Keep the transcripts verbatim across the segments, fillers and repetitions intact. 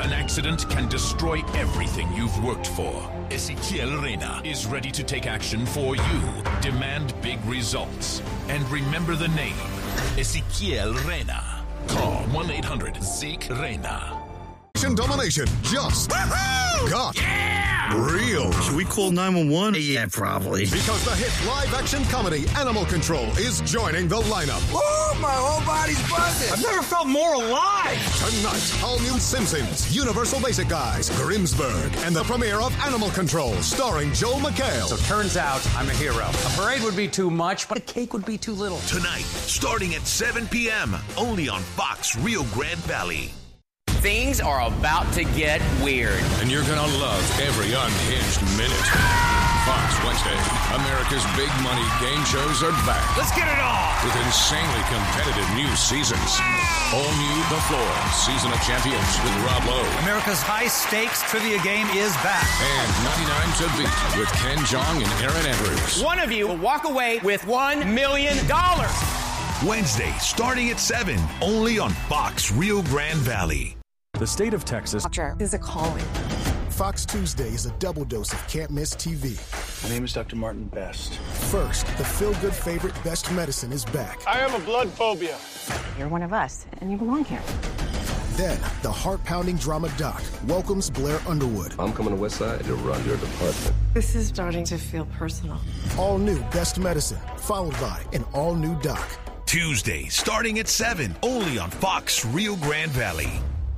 An accident can destroy everything you've worked for. Ezequiel Reyna is ready to take action for you. Demand big results. And remember the name, Ezequiel Reyna. Call one eight hundred Zeke Reyna. Domination just got yeah! real. Should we call nine one one? Yeah, probably. Because the hit live-action comedy Animal Control is joining the lineup. Oh, my whole body's buzzing. I've never felt more alive. Tonight, all new Simpsons, Universal Basic Guys, Grimmsburg, and the premiere of Animal Control, starring Joel McHale. So turns out I'm a hero. A parade would be too much, but a cake would be too little. Tonight, starting at seven p.m., only on Fox Rio Grande Valley. Things are about to get weird. And you're going to love every unhinged minute. Fox Wednesday, America's big money game shows are back. Let's get it on! With insanely competitive new seasons. All new The Floor, Season of Champions with Rob Lowe. America's high-stakes trivia game is back. And ninety-nine to Beat with Ken Jeong and Aaron Andrews. One of you will walk away with one million dollars. Wednesday, starting at seven, only on Fox Rio Grande Valley. The state of Texas is a calling. Fox Tuesday is a double dose of can't miss T V. My name is Doctor Martin Best. First, the feel-good favorite Best Medicine is back. I have a blood phobia. You're one of us, and you belong here. Then, the heart-pounding drama doc welcomes Blair Underwood. I'm coming to West Side to run your department. This is starting to feel personal. All new Best Medicine, followed by an all-new doc. Tuesday, starting at seven, only on Fox Rio Grande Valley.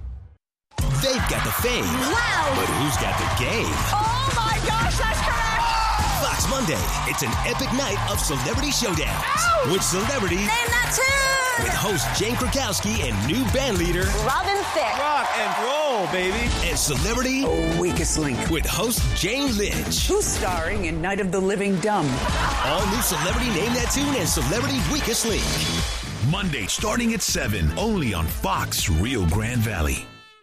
They've got the fame. Wow! But who's got the game? Oh my gosh, that's correct! Fox Monday, it's an epic night of celebrity showdowns. Ow! With celebrities. Name that tune! With host Jane Krakowski and new band leader Robin Thicke. Rock and roll, baby. And celebrity Oh, weakest link. With host Jane Lynch. Who's starring in Night of the Living Dumb? All new Celebrity Name That Tune and Celebrity Weakest Link. Monday starting at seven, only on Fox Rio Grande Valley.